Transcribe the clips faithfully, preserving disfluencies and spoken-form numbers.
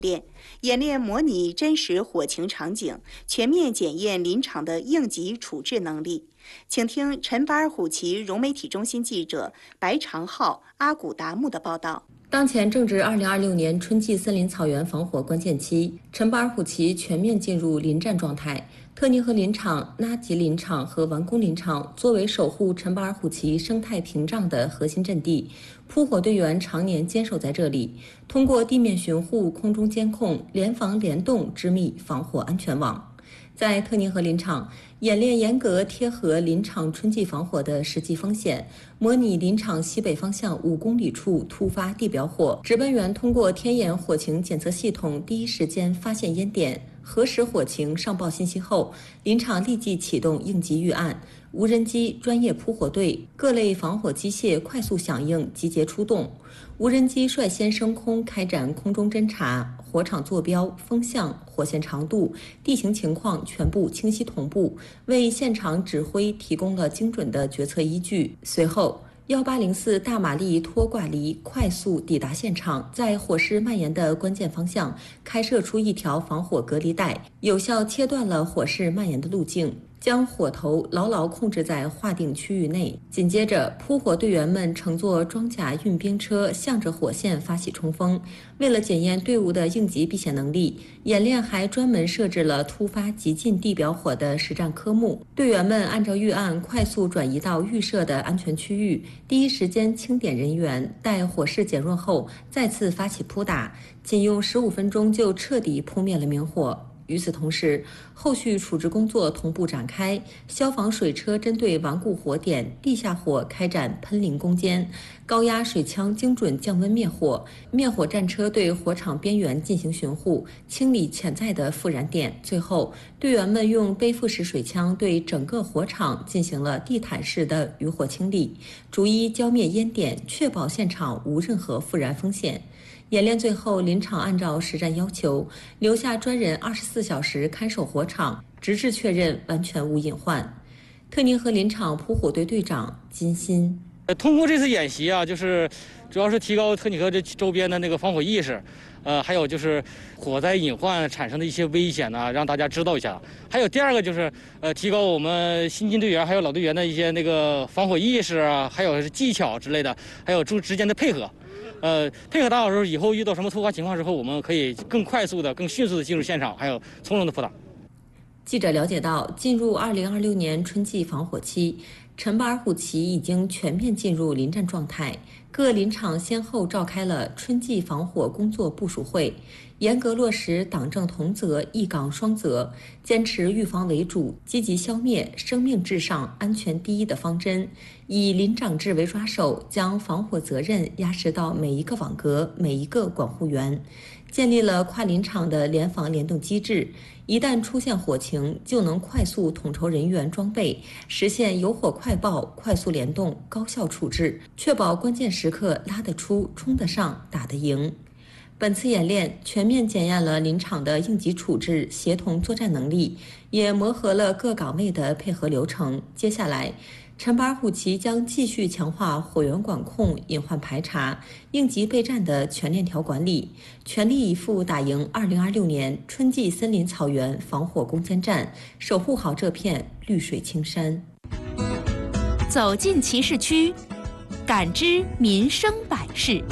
练演练模拟真实火情场景，全面检验林场的应急处置能力。请听陈巴尔虎旗融媒体中心记者白长浩、阿古达木的报道。 当前正值二零二六年春季森林草原防火关键期，陈巴尔虎旗全面进入临战状态。特尼河林场、纳吉林场和完工林场作为守护陈巴尔虎旗生态屏障的核心阵地，扑火队员常年坚守在这里，通过地面巡护、空中监控，联防联动织密防火安全网。在特尼河林场，演练严格贴合林场春季防火的实际风险，模拟林场西北方向五公里处突发地表火，值班员通过天眼火情检测系统第一时间发现烟点，核实火情上报信息后，林场立即启动应急预案，无人机、专业扑火队、各类防火机械快速响应，集结出动。无人机率先升空开展空中侦察，火场坐标、风向、火线长度、地形情况全部清晰同步，为现场指挥提供了精准的决策依据。随后，幺八零四大马力拖挂犁快速抵达现场，在火势蔓延的关键方向开设出一条防火隔离带，有效切断了火势蔓延的路径，将火头牢牢控制在划定区域内。紧接着，扑火队员们乘坐装甲运兵车，向着火线发起冲锋。为了检验队伍的应急避险能力，演练还专门设置了突发急进地表火的实战科目。队员们按照预案快速转移到预设的安全区域，第一时间清点人员，待火势减弱后再次发起扑打，仅用十五分钟就彻底扑灭了明火。与此同时，后续处置工作同步展开，消防水车针对顽固火点、地下火开展喷淋攻坚，高压水枪精准降温灭火，灭火战车对火场边缘进行巡护，清理潜在的复燃点。最后，队员们用背负式水枪对整个火场进行了地毯式的余火清理，逐一浇灭烟点，确保现场无任何复燃风险。演练最后，林场按照实战要求，留下专人二十四小时看守火场，直至确认完全无隐患。特尼河林场扑火队队长金鑫： 通过这次演习啊，就是主要是提高特尼河这周边的那个防火意识，呃，还有就是火灾隐患产生的一些危险呢、啊，让大家知道一下。还有第二个就是呃，提高我们新进队员还有老队员的一些那个防火意识啊，还有技巧之类的，还有之之间的配合。呃，配合打好时候，以后遇到什么突发情况之后，我们可以更快速的、更迅速的进入现场，还有从容的扑打。 记者了解到，进入二零二六年春季防火期，陈巴尔虎旗已经全面进入临战状态。各林场先后召开了春季防火工作部署会，严格落实党政同责、一岗双责，坚持预防为主，积极消灭生命至上、安全第一的方针，以林长制为抓手，将防火责任压实到每一个网格、每一个管护员，建立了跨林场的联防联动机制。一旦出现火情，就能快速统筹人员装备，实现有火快报、快速联动、高效处置，确保关键时刻拉得出、冲得上、打得赢。本次演练全面检验了林场的应急处置、协同作战能力，也磨合了各岗位的配合流程。接下来，陈巴尔虎旗将继续强化火源管控、隐患排查、应急备战的全链条管理，全力以赴打赢二零二六年春季森林草原防火攻坚战，守护好这片绿水青山。 走进骑士区，感知民生百事。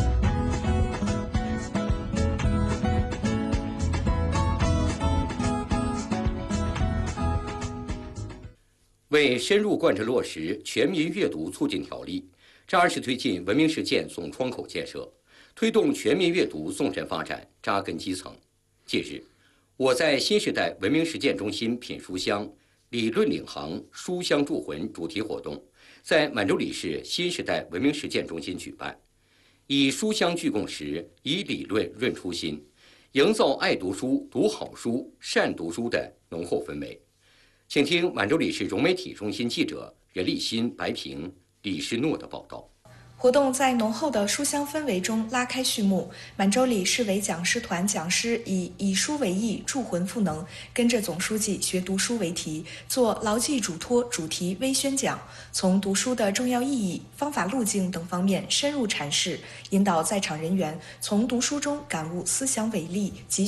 为深入贯彻落实《全民阅读促进条例》，扎实推进文明实践总窗口建设，推动全民阅读纵深发展，扎根基层。近日，我在新时代文明实践中心品书香理论领航书香铸魂主题活动在满洲里市新时代文明实践中心举办，以书香聚共识，以理论润初心，营造爱读书、读好书、善读书的浓厚氛围。请听满洲里市融媒体中心记者任立新、白平、李世诺的报道。 活动在浓厚的书香氛围中拉开序幕。满洲里市委讲师团讲师以“以书为益，铸魂赋能”，跟着总书记学读书为题，做牢记嘱托主题微宣讲，从读书的重要意义、方法路径等方面深入阐释，引导在场人员从读书中感悟思想伟力及